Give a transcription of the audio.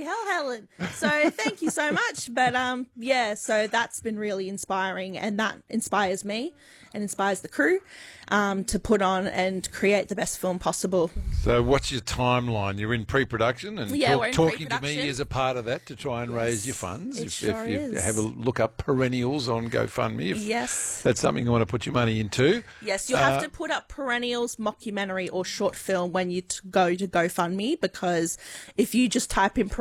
bloody hell, Helen. So thank you so much. But yeah, so that's been really inspiring, and that inspires me and inspires the crew to put on and create the best film possible. So what's your timeline? You're in pre-production and Yeah, we're in talking to me pre-production. as a part of that to try and raise your funds. It If sure you is. have a look up Perennials on GoFundMe, if Yes. that's something you want to put your money into. Yes, you'll have to put up Perennials, mockumentary or short film when you go to GoFundMe, because if you just type in